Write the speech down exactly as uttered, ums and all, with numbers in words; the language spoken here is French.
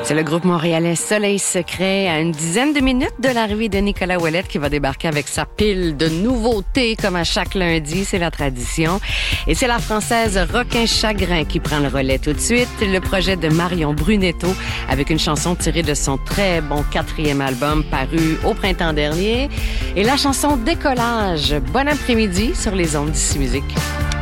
C'est le groupe montréalais Soleil Secret à une dizaine de minutes de l'arrivée de Nicolas Ouellette qui va débarquer avec sa pile de nouveautés comme à chaque lundi, c'est la tradition. Et c'est la française Requin Chagrin qui prend le relais tout de suite. Le projet de Marion Brunetto avec une chanson tirée de son très bon quatrième album paru au printemps dernier. Et la chanson Décollage. Bon après-midi sur les ondes d'Ici Musique.